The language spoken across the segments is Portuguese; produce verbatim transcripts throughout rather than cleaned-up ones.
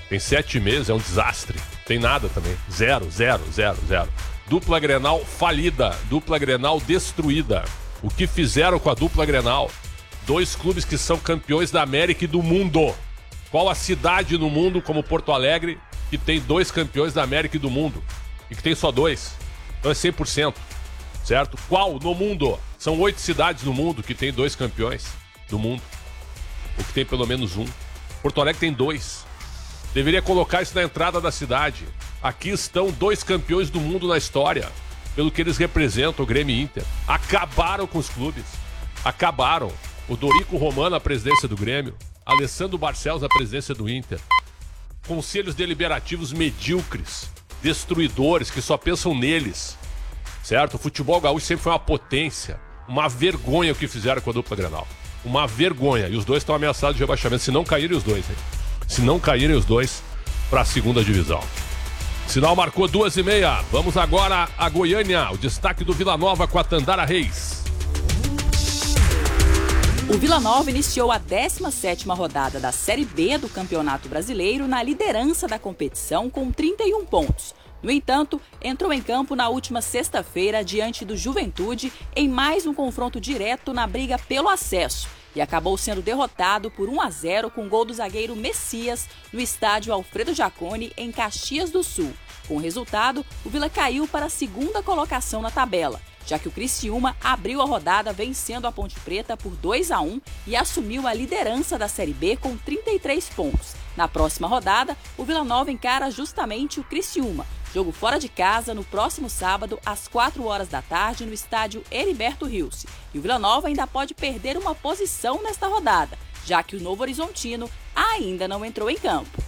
Tem sete meses, é um desastre. Tem nada também. Zero, zero, zero, zero. Dupla Grenal falida. Dupla Grenal destruída. O que fizeram com a dupla Grenal? Dois clubes que são campeões da América e do mundo. Qual a cidade no mundo, como Porto Alegre, que tem dois campeões da América e do mundo? E que tem só dois? Então é cem por cento. Certo? Qual no mundo? São oito cidades no mundo que tem dois campeões do mundo. Ou que tem pelo menos um. Porto Alegre tem dois. Deveria colocar isso na entrada da cidade. Aqui estão dois campeões do mundo na história. Pelo que eles representam, o Grêmio e Inter. Acabaram com os clubes. Acabaram. O Dorico Romano na presidência do Grêmio. Alessandro Barcelos na presidência do Inter. Conselhos deliberativos medíocres. Destruidores, que só pensam neles. Certo? O futebol gaúcho sempre foi uma potência. Uma vergonha o que fizeram com a dupla Grenal. Uma vergonha. E os dois estão ameaçados de rebaixamento. Se não caírem os dois, hein? Se não caírem os dois para a segunda divisão. Sinal marcou duas e meia. Vamos agora a Goiânia. O destaque do Vila Nova com a Tandara Reis. O Vila Nova iniciou a décima sétima rodada da Série B do Campeonato Brasileiro na liderança da competição com trinta e um pontos. No entanto, entrou em campo na última sexta-feira diante do Juventude em mais um confronto direto na briga pelo acesso e acabou sendo derrotado por um a zero com gol do zagueiro Messias no estádio Alfredo Jaconi, em Caxias do Sul. Com o resultado, o Vila caiu para a segunda colocação na tabela, já que o Criciúma abriu a rodada vencendo a Ponte Preta por dois a um e assumiu a liderança da Série B com trinta e três pontos. Na próxima rodada, o Vila Nova encara justamente o Criciúma. Jogo fora de casa no próximo sábado, às quatro horas da tarde, no estádio Heriberto Rios. E o Vila Nova ainda pode perder uma posição nesta rodada, já que o Novo Horizontino ainda não entrou em campo.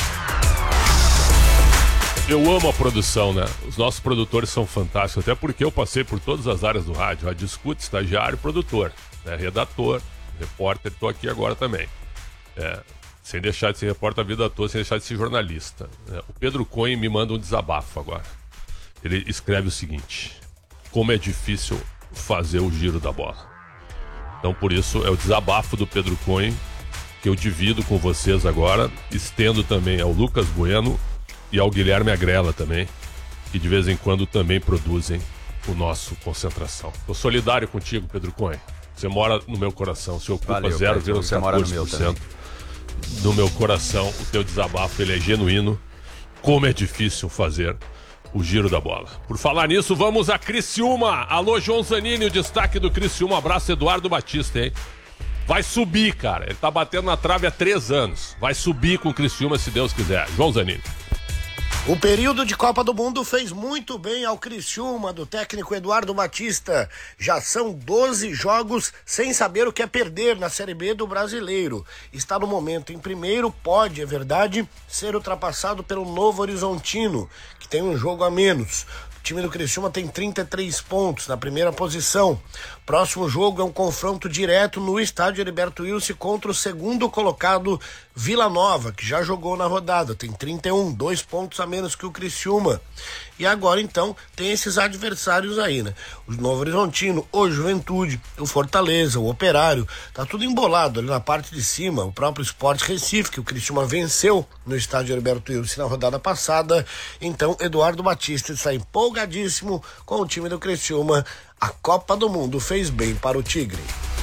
Eu amo a produção, né? Os nossos produtores são fantásticos, até porque eu passei por todas as áreas do rádio. Rádio escuta, estagiário, produtor, né? Redator, repórter, estou aqui agora também. É, sem deixar de ser repórter a vida toda, sem deixar de ser jornalista. É, o Pedro Cohen me manda um desabafo agora. Ele escreve o seguinte: como é difícil fazer o giro da bola. Então, por isso, é o desabafo do Pedro Cohen que eu divido com vocês agora, estendo também ao Lucas Bueno e ao Guilherme Agrela também, que de vez em quando também produzem o nosso Concentração. Estou solidário contigo, Pedro Cohen. Você mora no meu coração, você ocupa zero vírgula quatorze por cento do meu coração. O teu desabafo, ele é genuíno. Como é difícil fazer o giro da bola. Por falar nisso, vamos a Criciúma. Alô, João Zanini, o destaque do Criciúma. Um abraço, Eduardo Batista, hein? Vai subir, cara. Ele tá batendo na trave há três anos. Vai subir com o Criciúma, se Deus quiser. João Zanini. O período de Copa do Mundo fez muito bem ao Criciúma, do técnico Eduardo Batista. Já são doze jogos sem saber o que é perder na Série B do Brasileiro. Está no momento em primeiro, pode, é verdade, ser ultrapassado pelo Novo Horizontino, que tem um jogo a menos. O time do Criciúma tem trinta e três pontos na primeira posição. Próximo jogo é um confronto direto no estádio Heriberto Wilson contra o segundo colocado Vila Nova, que já jogou na rodada, tem trinta e um, dois pontos a menos que o Criciúma. E agora então tem esses adversários aí, né? O Novo Horizontino, o Juventude, o Fortaleza, o Operário, tá tudo embolado ali na parte de cima. O próprio Sport Recife, que o Criciúma venceu no estádio Heriberto Wilson na rodada passada. Então Eduardo Batista está empolgadíssimo com o time do Criciúma. A Copa do Mundo fez bem para o Tigre.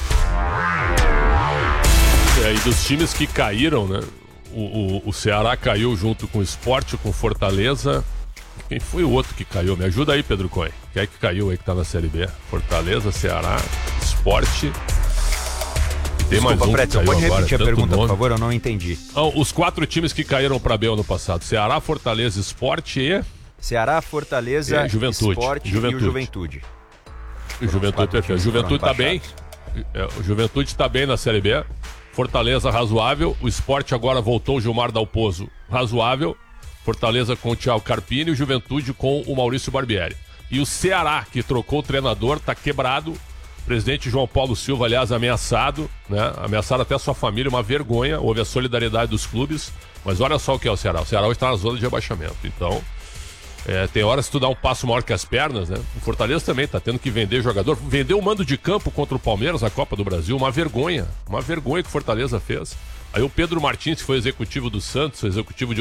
É, e dos times que caíram, né? O, o, o Ceará caiu junto com o Sport, com o Fortaleza. Quem foi o outro que caiu? Me ajuda aí, Pedro Cohen. Quem é que caiu aí que tá na Série B? Fortaleza, Ceará, Sport. Tem Desculpa, mais um Pretzel, que caiu pode agora, repetir a tanto pergunta, nome. por favor? Eu não entendi. Não, os quatro times que caíram pra B ano passado: Ceará, Fortaleza, Sport e... Ceará, Fortaleza, É, Juventude. Sport Juventude. e o Juventude. O Juventude, perfeito. O Juventude tá bem. É, o Juventude tá bem na Série B. Fortaleza razoável. O Sport agora voltou o Gilmar Dalpozo, razoável. Fortaleza com o Thiago Carpini e o Juventude com o Maurício Barbieri. E o Ceará, que trocou o treinador, tá quebrado. O presidente João Paulo Silva, aliás, ameaçado, né? Ameaçaram até a sua família, uma vergonha. Houve a solidariedade dos clubes. Mas olha só o que é o Ceará. O Ceará hoje está na zona de rebaixamento. Então, é, tem horas que tu dá um passo maior que as pernas, né? O Fortaleza também tá tendo que vender jogador. Vendeu o mando de campo contra o Palmeiras na Copa do Brasil. Uma vergonha. Uma vergonha que o Fortaleza fez. Aí o Pedro Martins, que foi executivo do Santos, executivo de